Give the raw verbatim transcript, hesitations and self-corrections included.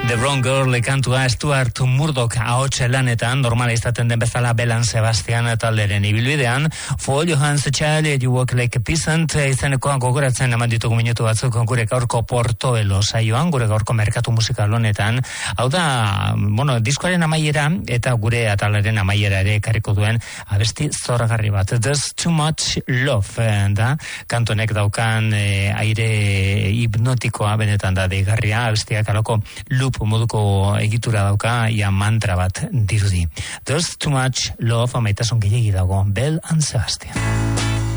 The Wrong Girl kantua Stuart Murdoch ahotsa lanetan normala izaten den bezala Belan Sebastian talderen ibilbidean For Your Hands Child You Walk Like a Peasant izenekoa gogoratzen eman ditugu minutu batzuk gure gaurko Portobelo saioan, gure gaurko merkatu musikal honetan. Hau da, bueno, diskoaren amaiera eta gure atalaren amaiera ere ekarriko duen abesti zoragarri bat. There's Too Much Love da, kantonek daukan e, aire hipnotikoa benetan da deigarria, abestiak aloko loop moduko egitura dauka, ia mantra bat dirudi. There's Too Much Love, amaitasun gehiagi dago, Belle and Sebastian.